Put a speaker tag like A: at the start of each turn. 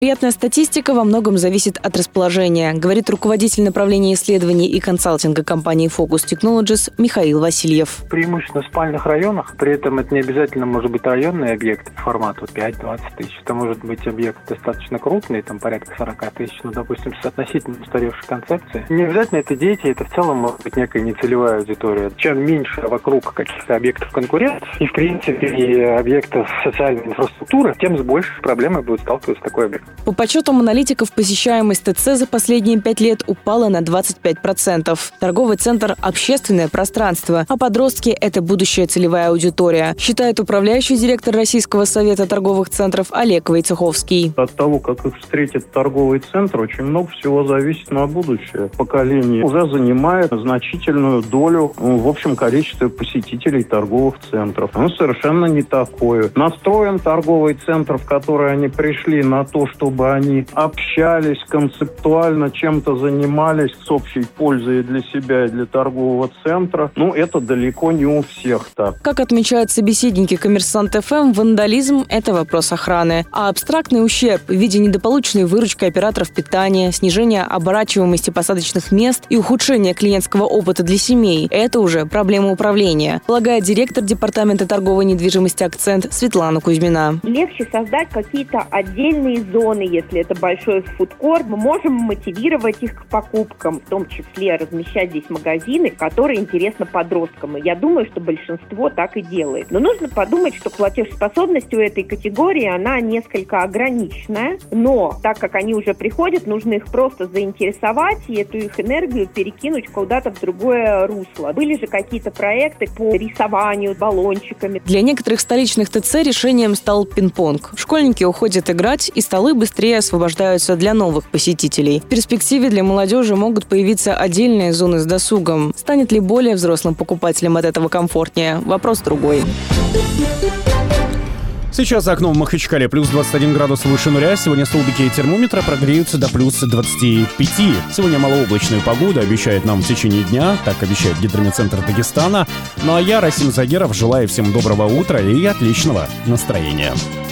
A: Приятная статистика во многом зависит от расположения, говорит руководитель направления исследований и консалтинга компании Focus Technologies Михаил Васильев.
B: Преимущественно в спальных районах, при этом это не обязательно может быть районный объект формата 5-20 тысяч. Это может быть объект достаточно крупный, там порядка 40 тысяч, но, допустим, с относительно устаревшей концепцией. Не обязательно это дети, это в целом может быть некая нецелевая аудитория. Чем меньше вокруг каких-то объектов конкурентов и, в принципе, и объектов социальной инфраструктуры, тем с большей проблемой будет сталкиваться такой объект.
A: По подсчетам аналитиков, посещаемость ТЦ за последние 5 лет упала на 25%. Торговый центр – общественное пространство, а подростки – это будущая целевая аудитория, считает управляющий директор Российского совета торговых центров Олег Войцеховский.
C: От того, как их встретит торговый центр, очень много всего зависит на будущее. Поколение уже занимает значительную долю в общем количестве посетителей торговых центров. Он совершенно не такое. Настроен торговый центр, в который они пришли, на то, чтобы они общались концептуально, чем-то занимались с общей пользой для себя и для торгового центра. Это далеко не у всех так.
A: Как отмечают собеседники «Коммерсант ФМ», вандализм – это вопрос охраны. А абстрактный ущерб в виде недополученной выручки операторов питания, снижения оборачиваемости посадочных мест и ухудшения клиентского опыта для семей – это уже проблема управления, полагает директор департамента торговой недвижимости «Акцент» Светлана Кузьмина.
D: Легче создать какие-то отдельные зоны, если это большой фудкорт. Мы можем мотивировать их к покупкам, в том числе размещать здесь магазины, которые интересны подросткам. И я думаю, что большинство так и делает. Но нужно подумать, что платежеспособность у этой категории, она несколько ограниченная. Но так как они уже приходят, нужно их просто заинтересовать и эту их энергию перекинуть куда-то в другое русло. Были же какие-то проекты по рисованию баллончиками.
A: Для некоторых столичных ТЦ решением стал пинг-понг. Школьники уходят играть, и столы быстрее освобождаются для новых посетителей. В перспективе для молодежи могут появиться отдельные зоны с досугом. Станет ли более взрослым покупателям от этого комфортнее? Вопрос другой.
E: Сейчас за окном в Махачкале плюс 21 градус выше нуля. Сегодня столбики термометра прогреются до плюс 25. Сегодня малооблачную погоду обещает нам в течение дня. Так обещает Гидрометцентр Дагестана. Ну а я, Расим Загеров, желаю всем доброго утра и отличного настроения.